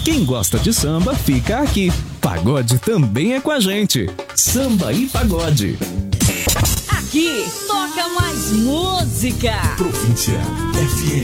Quem gosta de samba, fica aqui. Pagode também é com a gente. Samba e Pagode. Aqui toca mais música. Província FM.